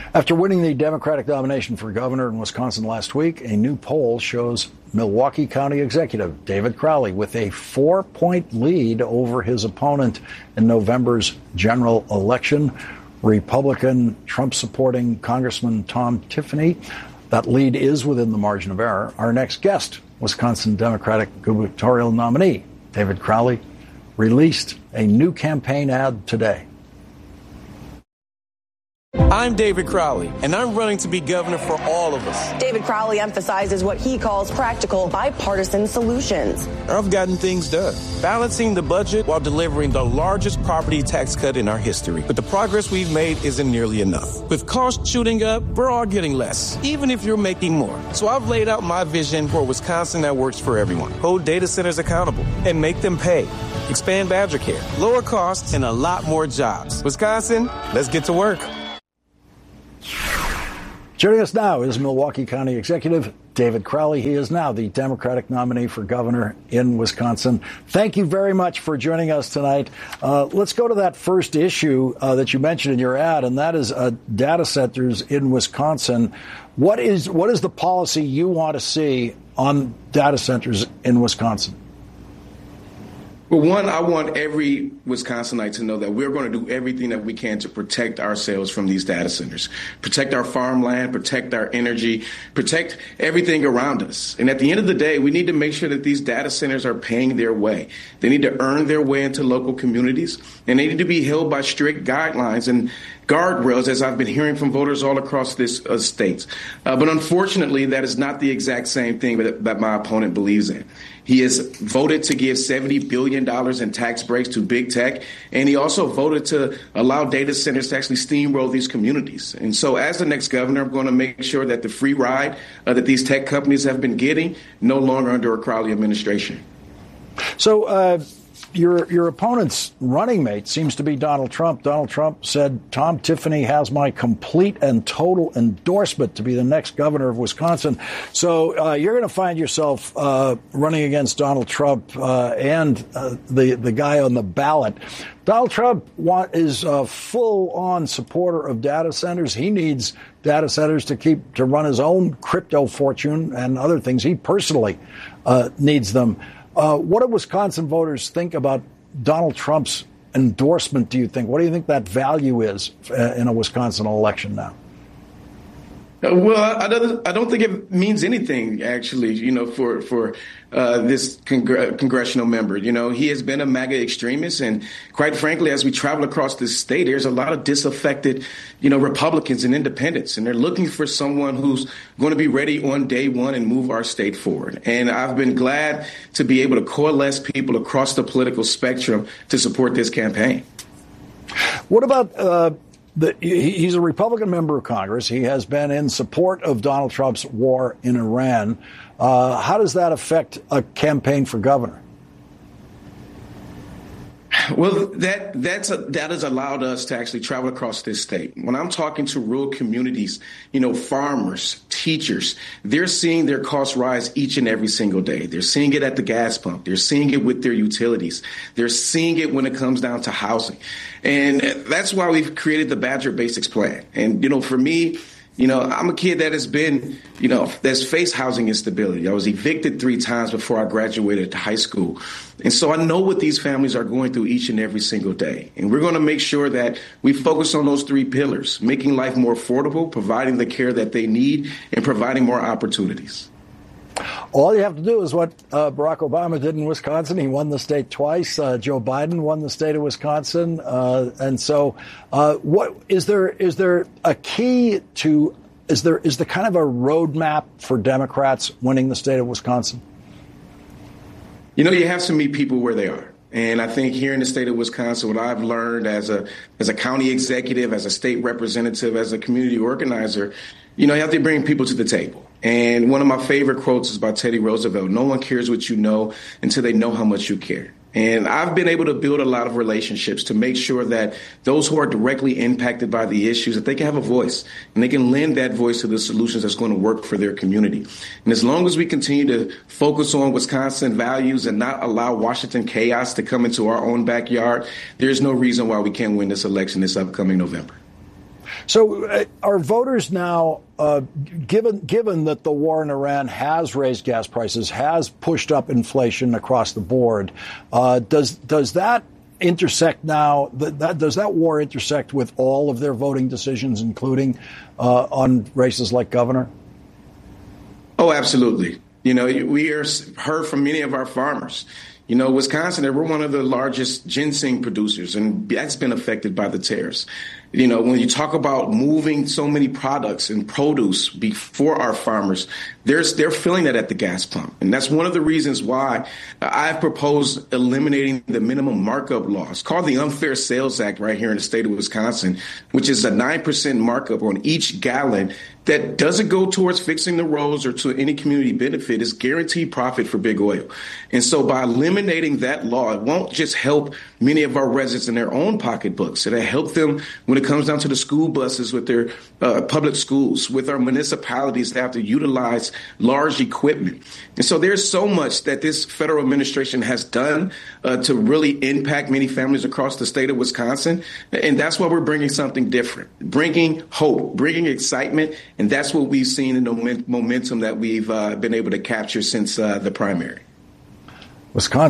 After winning the Democratic nomination for governor in Wisconsin last week, a new poll shows Milwaukee County Executive David Crowley with a 4-point lead over his opponent in November's general election, Republican Trump-supporting Congressman Tom Tiffany. That lead is within the margin of error. Our next guest, Wisconsin Democratic gubernatorial nominee David Crowley, released a new campaign ad today. I'm David Crowley, and I'm running to be governor for all of us. David Crowley emphasizes what he calls practical, bipartisan solutions. I've gotten things done, balancing the budget while delivering the largest property tax cut in our history. But the progress we've made isn't nearly enough. With costs shooting up, we're all getting less, even if you're making more. So I've laid out my vision for Wisconsin that works for everyone. Hold data centers accountable and make them pay. Expand Badger Care, lower costs, and a lot more jobs. Wisconsin, let's get to work. Joining us now is Milwaukee County Executive David Crowley. He is now the Democratic nominee for governor in Wisconsin. Thank you very much for joining us tonight. Let's go to that first issue that you mentioned in your ad, and that is data centers in Wisconsin. What is the policy you want to see on data centers in Wisconsin? Well, one, I want every Wisconsinite to know that we're going to do everything that we can to protect ourselves from these data centers, protect our farmland, protect our energy, protect everything around us. And at the end of the day, we need to make sure that these data centers are paying their way. They need to earn their way into local communities, and they need to be held by strict guidelines and guardrails, as I've been hearing from voters all across this state. But unfortunately, that is not the exact same thing that my opponent believes in. He has voted to give $70 billion in tax breaks to big tech, and he also voted to allow data centers to actually steamroll these communities. And so as the next governor, I'm going to make sure that the free ride that these tech companies have been getting no longer under a Crowley administration. So your opponent's running mate seems to be Donald Trump. Donald Trump said, Tom Tiffany has my complete and total endorsement to be the next governor of Wisconsin. So you're going to find yourself running against Donald Trump and the guy on the ballot. Donald Trump is a full-on supporter of data centers. He needs data centers to run his own crypto fortune and other things. He personally needs them. What do Wisconsin voters think about Donald Trump's endorsement, do you think? What do you think that value is in a Wisconsin election now? Well, I don't think it means anything, actually, for this congressional member. He has been a MAGA extremist. And quite frankly, as we travel across this state, there's a lot of disaffected, Republicans and independents. And they're looking for someone who's going to be ready on day one and move our state forward. And I've been glad to be able to coalesce people across the political spectrum to support this campaign. What about he's a Republican member of Congress. He has been in support of Donald Trump's war in Iran. How does that affect a campaign for governor? Well, that has allowed us to actually travel across this state. When I'm talking to rural communities, farmers, teachers, they're seeing their costs rise each and every single day. They're seeing it at the gas pump. They're seeing it with their utilities. They're seeing it when it comes down to housing. And that's why we've created the Badger Basics Plan. And, for me, I'm a kid that has been, that's faced housing instability. I was evicted 3 times before I graduated high school. And so I know what these families are going through each and every single day. And we're going to make sure that we focus on those 3 pillars, making life more affordable, providing the care that they need, and providing more opportunities. All you have to do is what Barack Obama did in Wisconsin. He won the state twice. Joe Biden won the state of Wisconsin. And so what is there a key to is there kind of a roadmap for Democrats winning the state of Wisconsin? You have to meet people where they are. And I think here in the state of Wisconsin, what I've learned as a county executive, as a state representative, as a community organizer, you have to bring people to the table. And one of my favorite quotes is by Teddy Roosevelt: "No one cares what you know until they know how much you care." And I've been able to build a lot of relationships to make sure that those who are directly impacted by the issues, that they can have a voice and they can lend that voice to the solutions that's going to work for their community. And as long as we continue to focus on Wisconsin values and not allow Washington chaos to come into our own backyard, there's no reason why we can't win this election this upcoming November. So are voters now, given that the war in Iran has raised gas prices, has pushed up inflation across the board, does that intersect now? Does that war intersect with all of their voting decisions, including on races like governor? Oh, absolutely. You know, we heard from many of our farmers. You know, Wisconsin, we're one of the largest ginseng producers, and that's been affected by the tariffs. You know, when you talk about moving so many products and produce before our farmers, they're feeling that at the gas pump. And that's one of the reasons why I've proposed eliminating the minimum markup law. It's called the Unfair Sales Act right here in the state of Wisconsin, which is a 9% markup on each gallon that doesn't go towards fixing the roads or to any community benefit. It's guaranteed profit for big oil. And so by eliminating that law, it won't just help many of our residents in their own pocketbooks. It'll help them when it comes down to the school buses with their public schools, with our municipalities that have to utilize large equipment. And so there's so much that this federal administration has done to really impact many families across the state of Wisconsin. And that's why we're bringing something different, bringing hope, bringing excitement. And that's what we've seen in the momentum that we've been able to capture since the primary. Wisconsin.